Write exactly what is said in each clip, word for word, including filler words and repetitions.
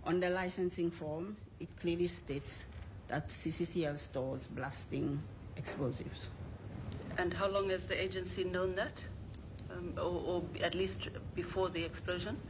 On the licensing form, it clearly states that C C C L stores blasting explosives. And how long has the agency known that? Um, or, or at least before the explosion?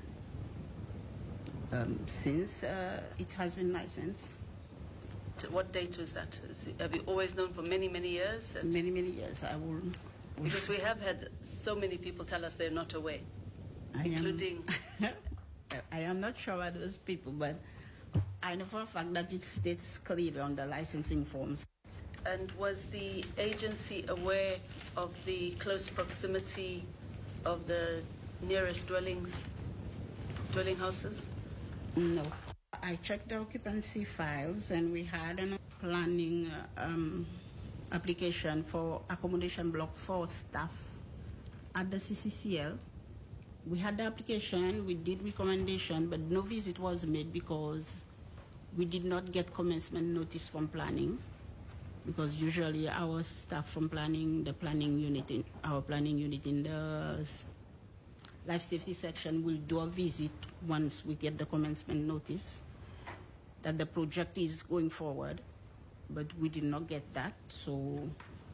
Um, since uh, it has been licensed. What date was that? Have you always known for many, many years? Many, many years. I will. Because we have had so many people tell us they're not aware, I including. Am, I am not sure about those people, but I know for a fact that it states clearly on the licensing forms. And was the agency aware of the close proximity of the nearest dwellings, dwelling houses? No. I checked the occupancy files, and we had a planning uh, um, application for accommodation block for staff at the C C C L. We had the application, we did recommendation, but no visit was made because we did not get commencement notice from planning. Because usually our staff from planning, the planning unit, in, our planning unit in the life safety section will do a visit once we get the commencement notice that the project is going forward, but we did not get that, so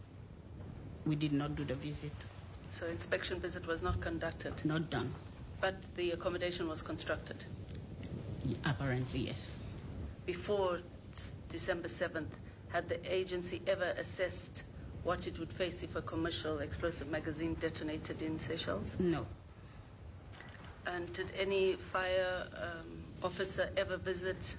we did not do the visit. So inspection visit was not conducted? Not done. But the accommodation was constructed? Apparently, yes. Before December seventh, had the agency ever assessed what it would face if a commercial explosive magazine detonated in Seychelles? No. And did any fire um, officer ever visit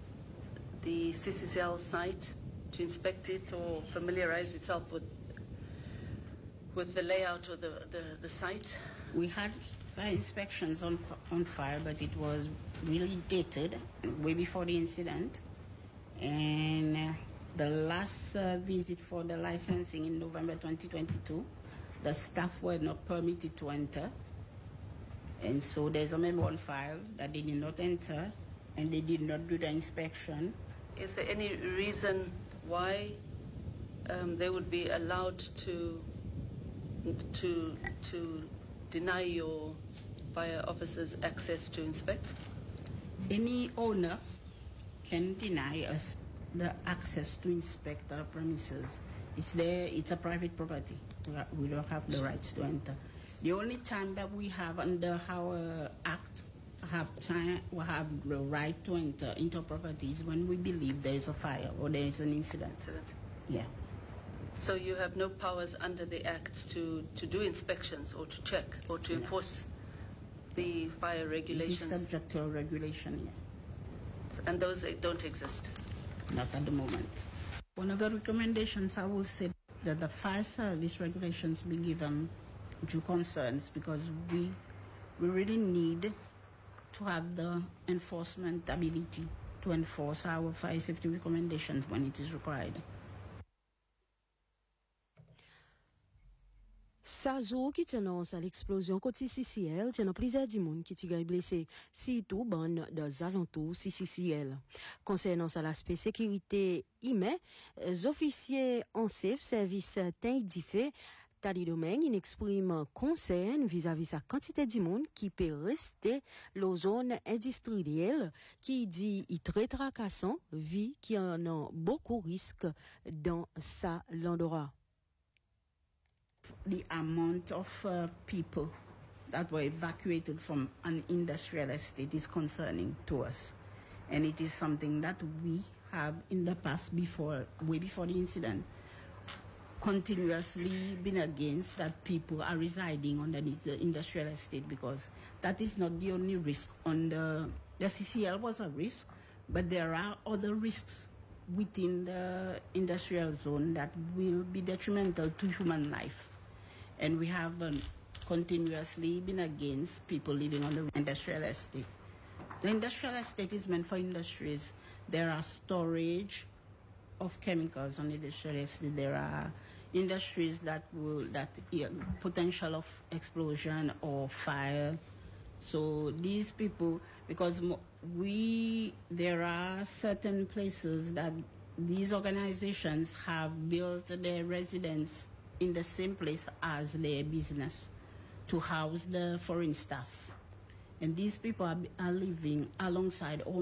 the C C C L site to inspect it or familiarize itself with with the layout of the, the, the site? We had fire inspections on, on fire, but it was really dated, way before the incident. And uh, the last uh, visit for the licensing in November twenty twenty-two, the staff were not permitted to enter. And so there's a memo on file that they did not enter, and they did not do the inspection. Is there any reason why um, they would be allowed to to to deny your fire officers access to inspect? Any owner can deny us the access to inspect our premises. It's there. It's a private property. We don't have the rights to enter. The only time that we have under our act have time, we have the right to enter into properties when we believe there is a fire or there is an incident. Incident. Yeah. So you have no powers under the Act to, to do inspections or to check or to enforce the fire regulations? This is subject to a regulation, yeah. And those don't exist? Not at the moment. One of the recommendations, I will say that the fire service regulations be given due concerns, because we, we really need to have the enforcement ability to enforce our fire safety recommendations when it is required. Sa jour qui annonce à l'explosion côté C C C L, tient plusieurs du monde qui t'y blessé, surtout bon dans alentours C C C L. Concernant l'aspect sécurité humaine, les officiers en chef service t'indiquent Tali Domingue, il exprime concern vis-à-vis sa quantité de monde qui peut rester la zone industrielle, qui dit il très tracassant, vie qui en a beaucoup risque dans sa l'endroit. The amount of uh, people that were evacuated from an industrial estate is concerning to us. And it is something that we have in the past, before, way before the incident, continuously been against that people are residing underneath the industrial estate, because that is not the only risk. On the, the C C L was a risk, but there are other risks within the industrial zone that will be detrimental to human life. And we have um, continuously been against people living on the industrial estate. The industrial estate is meant for industries. There are storage of chemicals on the industrial estate. There are industries that will, that yeah, potential of explosion or fire. So these people, because we, there are certain places that these organizations have built their residence in the same place as their business to house the foreign staff. And these people are, are living alongside all